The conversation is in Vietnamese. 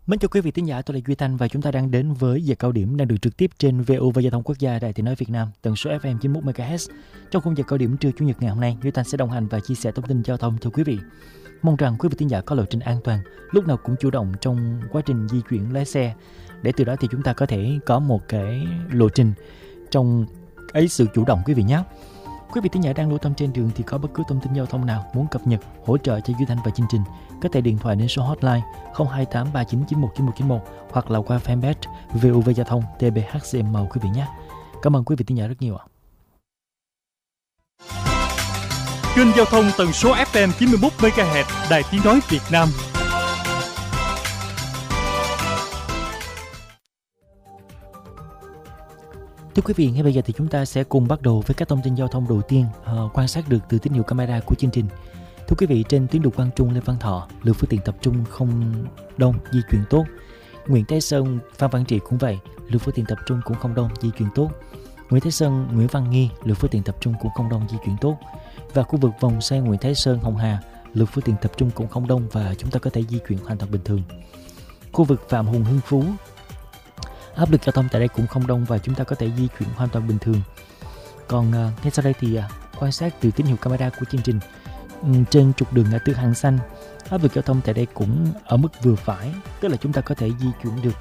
Mến chào quý vị thính giả, tôi là Duy Thanh và chúng ta đang đến với giờ cao điểm đang được trực tiếp trên VOV Giao thông Quốc gia Đài Tiếng nói Việt Nam, tần số FM 91 MHz. Trong khung giờ cao điểm trưa chủ nhật ngày hôm nay, Duy Thanh sẽ đồng hành và chia sẻ thông tin giao thông cho quý vị. Mong rằng quý vị thính giả có lộ trình an toàn, lúc nào cũng chủ động trong quá trình di chuyển lái xe, để từ đó thì chúng ta có thể có một cái lộ trình trong ấy sự chủ động quý vị nhé. Quý vị thính giả đang lưu tâm trên đường thì có bất cứ thông tin giao thông nào muốn cập nhật, hỗ trợ cho Duy Thanh và chương trình, có thể điện thoại đến số hotline 02839919191 hoặc là qua fanpage VOV Giao thông TBHCM quý vị nhé. Cảm ơn quý vị thính giả rất nhiều ạ. Kênh giao thông tần số FM 91 MHz Đài Tiếng nói Việt Nam. Thưa quý vị, ngay bây giờ thì chúng ta sẽ cùng bắt đầu với các thông tin giao thông đầu tiên quan sát được từ tín hiệu camera của chương trình. Thưa quý vị, trên tuyến đường Quang Trung Lê Văn Thọ, lượng phương tiện tập trung không đông, di chuyển tốt. Nguyễn Thái Sơn, Phan Văn Trị cũng vậy, lượng phương tiện tập trung cũng không đông, di chuyển tốt. Nguyễn Thái Sơn, Nguyễn Văn Nghi, lượng phương tiện tập trung cũng không đông, di chuyển tốt. Và khu vực vòng xoay Nguyễn Thái Sơn, Hồng Hà, lượng phương tiện tập trung cũng không đông và chúng ta có thể di chuyển hoàn toàn bình thường. Khu vực Phạm Hùng Hưng Phú, áp lực giao thông tại đây cũng không đông và chúng ta có thể di chuyển hoàn toàn bình thường. Còn ngay sau đây thì quan sát từ tín hiệu camera của chương trình. Trên trục đường ngã tư Hàng Xanh, áp lực giao thông tại đây cũng ở mức vừa phải, tức là chúng ta có thể di chuyển được